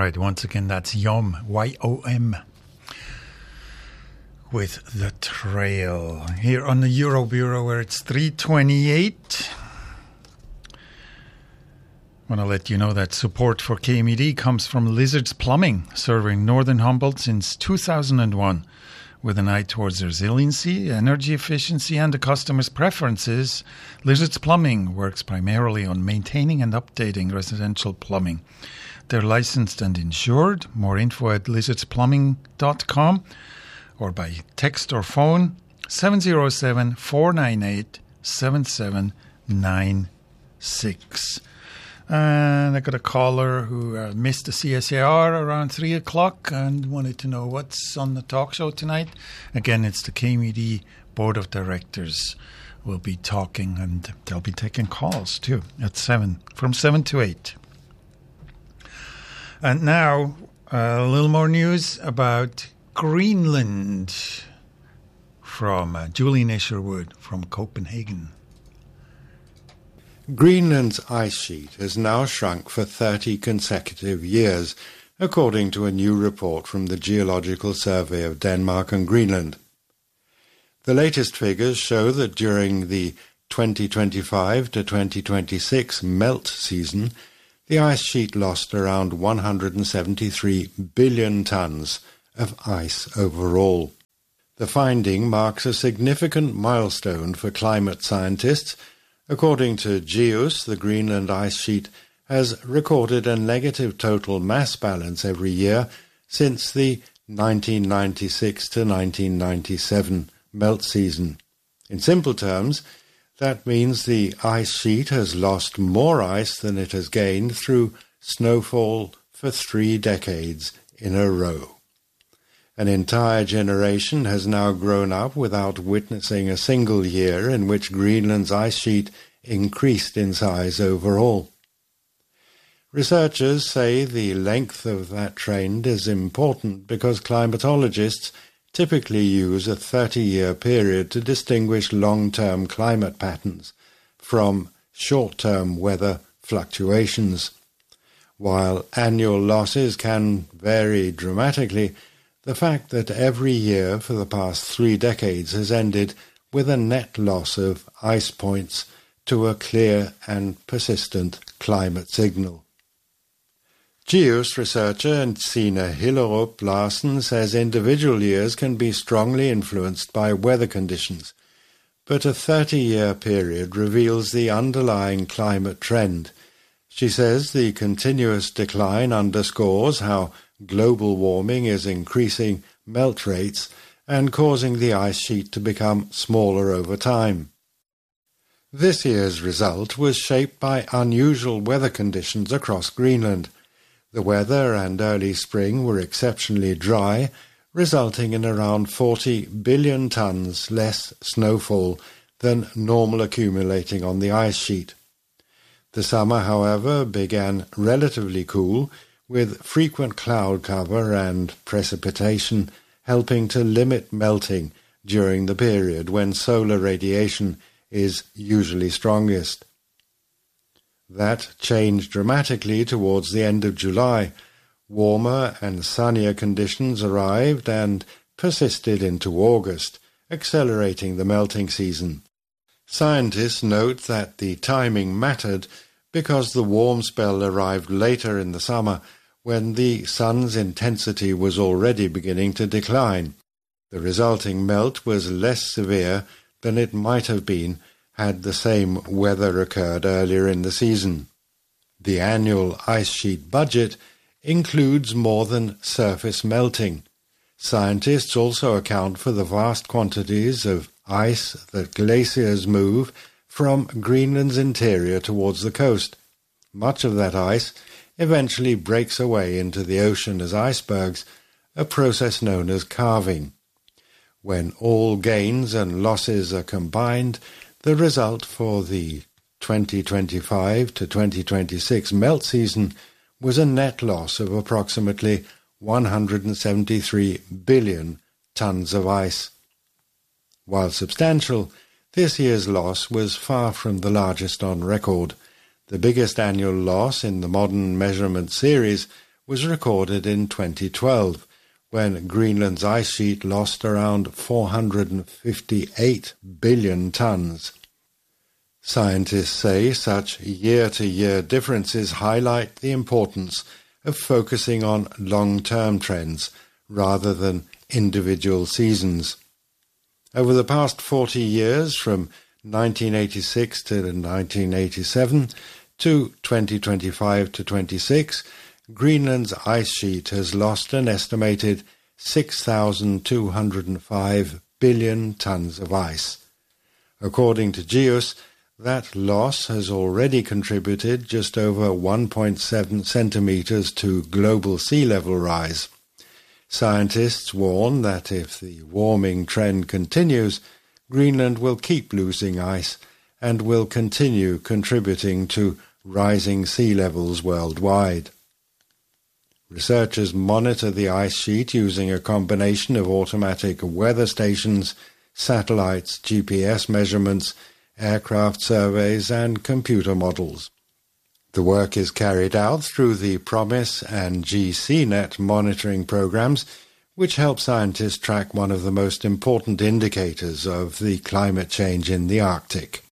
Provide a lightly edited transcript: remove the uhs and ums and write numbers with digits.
right, once again, that's Yom, Y-O-M, with The Trail. Here on the Euro Bureau, where it's 3:28. I want to let you know that support for KMED comes from Lizards Plumbing, serving Northern Humboldt since 2001. With an eye towards resiliency, energy efficiency, and the customer's preferences, Lizards Plumbing works primarily on maintaining and updating residential plumbing. They're licensed and insured. More info at lizardsplumbing.com or by text or phone 707-498-7796. And I got a caller who missed the CSAR around 3 o'clock and wanted to know what's on the talk show tonight. Again, it's the KMED Board of Directors. We'll be talking, and they'll be taking calls too at 7, from 7 to 8. And now, a little more news about Greenland from Julian Isherwood from Copenhagen. Greenland's ice sheet has now shrunk for 30 consecutive years, according to a new report from the Geological Survey of Denmark and Greenland. The latest figures show that during the 2025 to 2026 melt season, the ice sheet lost around 173 billion tons of ice overall. The finding marks a significant milestone for climate scientists. According to GEOS, the Greenland ice sheet has recorded a negative total mass balance every year since the 1996 to 1997 melt season. In simple terms, that means the ice sheet has lost more ice than it has gained through snowfall for 3 decades in a row. An entire generation has now grown up without witnessing a single year in which Greenland's ice sheet increased in size overall. Researchers say the length of that trend is important because climatologists typically use a 30-year period to distinguish long-term climate patterns from short-term weather fluctuations. While annual losses can vary dramatically, the fact that every year for the past 3 decades has ended with a net loss of ice points to a clear and persistent climate signal. GEOS researcher Sina Hillerup Larsen says individual years can be strongly influenced by weather conditions, but a 30-year period reveals the underlying climate trend. She says the continuous decline underscores how global warming is increasing melt rates and causing the ice sheet to become smaller over time. This year's result was shaped by unusual weather conditions across Greenland. The weather and early spring were exceptionally dry, resulting in around 40 billion tons less snowfall than normal accumulating on the ice sheet. The summer, however, began relatively cool, with frequent cloud cover and precipitation helping to limit melting during the period when solar radiation is usually strongest. That changed dramatically towards the end of July. Warmer and sunnier conditions arrived and persisted into August, accelerating the melting season. Scientists note that the timing mattered because the warm spell arrived later in the summer when the sun's intensity was already beginning to decline. The resulting melt was less severe than it might have been had the same weather occurred earlier in the season. The annual ice sheet budget includes more than surface melting. Scientists also account for the vast quantities of ice that glaciers move from Greenland's interior towards the coast. Much of that ice eventually breaks away into the ocean as icebergs, a process known as calving. When all gains and losses are combined, the result for the 2025 to 2026 melt season was a net loss of approximately 173 billion tons of ice. While substantial, this year's loss was far from the largest on record. The biggest annual loss in the modern measurement series was recorded in 2012, when Greenland's ice sheet lost around 458 billion tons. Scientists say such year-to-year differences highlight the importance of focusing on long-term trends rather than individual seasons. Over the past 40 years, from 1986 to 1987 to 2025 to 26, Greenland's ice sheet has lost an estimated 6,205 billion tons of ice. According to GEOS, that loss has already contributed just over 1.7 centimeters to global sea level rise. Scientists warn that if the warming trend continues, Greenland will keep losing ice and will continue contributing to rising sea levels worldwide. Researchers monitor the ice sheet using a combination of automatic weather stations, satellites, GPS measurements, aircraft surveys, and computer models. The work is carried out through the PROMIS and GCNet monitoring programs, which help scientists track one of the most important indicators of the climate change in the Arctic.